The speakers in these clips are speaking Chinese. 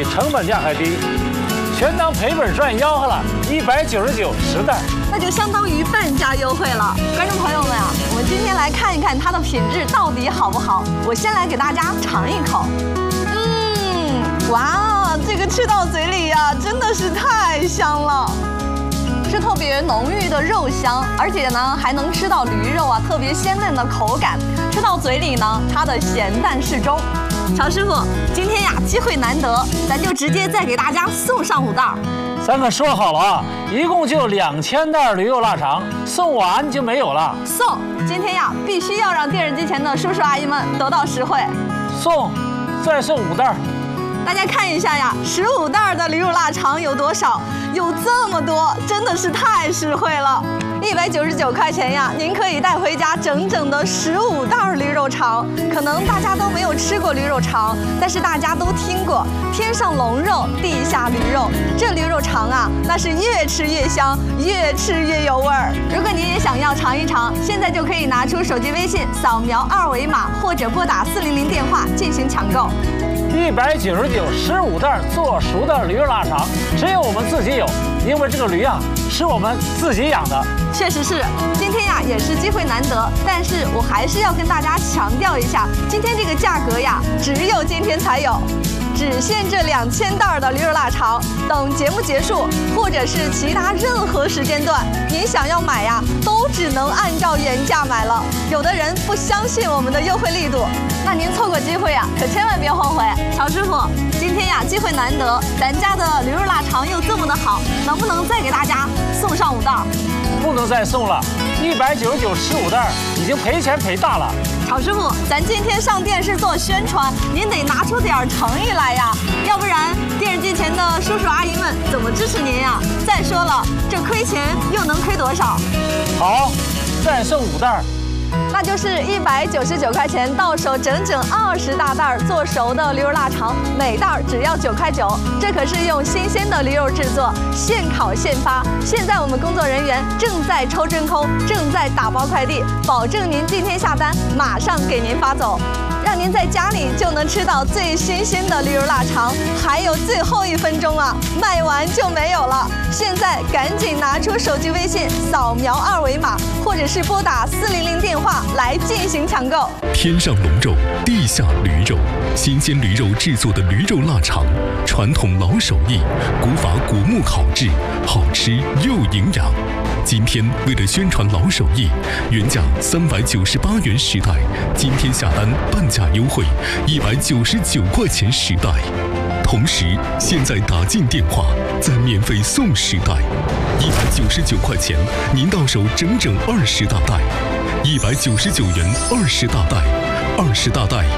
成本价还低，全当赔本赚吆喝了，19910袋， 那就相当于半价优惠了。观众朋友们啊，我们今天来看一看它的品质到底好不好。我先来给大家尝一口，哇，这个吃到嘴里呀，真的是太香了。 是特别浓郁的肉香，而且呢还能吃到驴肉啊特别鲜嫩的口感，吃到嘴里呢它的咸淡适中。乔师傅，今天呀机会难得，咱就直接再给大家送上5袋。 咱可说好了啊，一共就2000袋驴肉腊肠，送完就没有了。 送，今天呀必须要让电视机前的叔叔阿姨们得到实惠。 送，再送5袋。 大家看一下呀，15袋的驴肉腊肠有多少？有这么多，真的是太实惠了。199块钱呀，您可以带回家整整的15袋驴肉肠。可能大家都没有吃过驴肉肠，但是大家都听过“天上龙肉，地下驴肉”。这驴肉肠啊，那是越吃越香，越吃越有味儿。如果您也想要尝一尝，现在就可以拿出手机微信扫描2维码，或者拨打400电话进行抢购。 199，15袋做熟的驴肉腊肠，只有我们自己有，因为这个驴啊是我们自己养的。 确实是，今天呀也是机会难得，但是我还是要跟大家强调一下，今天这个价格呀，只有今天才有。 只限这2000袋的驴肉腊肠，等节目结束，或者是其他任何时间段，您想要买呀，都只能按照原价买了。有的人不相信我们的优惠力度，那您错过机会呀，可千万别后悔。乔师傅，今天呀机会难得，咱家的驴肉腊肠又这么的好，能不能再给大家送上5袋？ 不能再送了，199，15袋已经赔钱赔大了。 乔师傅，咱今天上电视做宣传，您得拿出点诚意来呀，要不然电视机前的叔叔阿姨们怎么支持您呀？再说了，这亏钱又能亏多少？ 好，再送5袋。 那就是199块钱，到手整整20大袋做熟的驴肉腊肠，每袋只要9块9。这可是用新鲜的驴肉制作，现烤现发。现在我们工作人员正在抽真空，正在打包快递，保证您今天下单马上给您发走，让您在家里就能吃到最新鲜的驴肉腊肠。还有最后1分钟啊，卖完就没有了。现在赶紧拿出手机微信，扫描2维码，或者是拨打400电话来进行抢购。 天上龙肉，地下驴肉，新鲜驴肉制作的驴肉腊肠，传统老手艺，古法古木烤制，好吃又营养。今天为了宣传老手艺，原价398元10袋，今天下单半价优惠，199块钱10袋。同时，现在打进电话，再免费送10袋，199块钱，您到手整整20大袋，199元20大袋，20大袋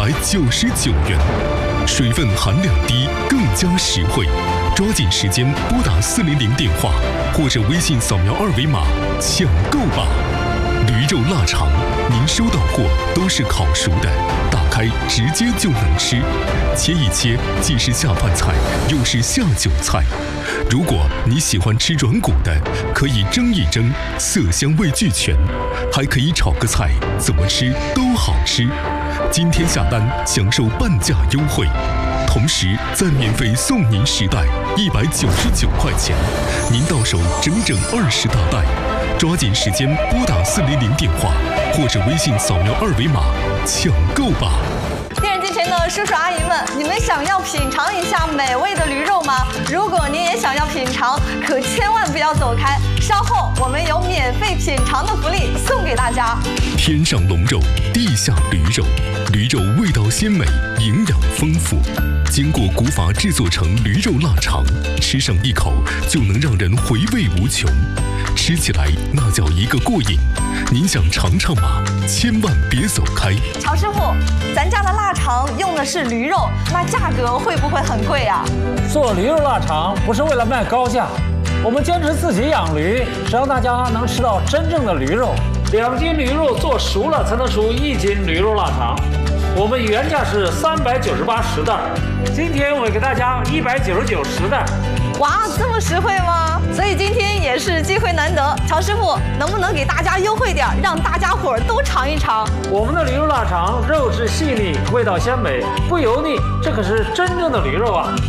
199元，水分含量低，更加实惠。抓紧时间拨打400电话，或者微信扫描2维码抢购吧。驴肉腊肠，您收到过都是烤熟的，打开直接就能吃，切一切既是下饭菜，又是下酒菜。如果你喜欢吃软骨的，可以蒸一蒸，色香味俱全，还可以炒个菜，怎么吃都好吃。今天下单享受半价优惠，同时再免费送您10袋，199块钱，您到手整整20大袋。抓紧时间拨打400电话，或者微信扫描2维码抢购吧。 电视机前的叔叔阿姨们，你们想要品尝一下美味的驴肉吗？如果您也想要品尝，可千万不要走开，稍后我们有免费品尝的福利送给大家。 天上龙肉，地下驴肉，驴肉味道鲜美，营养丰富，经过古法制作成驴肉腊肠，吃上一口就能让人回味无穷，吃起来那叫一个过瘾。您想尝尝吗？千万别走开。 乔师傅，咱家的腊肠用的是驴肉，那价格会不会很贵呀？ 做驴肉腊肠不是为了卖高价，我们坚持自己养驴，只要大家能吃到真正的驴肉。2斤驴肉做熟了才能出1斤驴肉腊肠。我们原价是39810袋，今天我给大家199 10袋。 哇，这么实惠吗？所以今天也是机会难得，乔师傅能不能给大家优惠点，让大家伙儿都尝一尝？ 我们的驴肉腊肠肉质细腻，味道鲜美，不油腻，这可是真正的驴肉啊！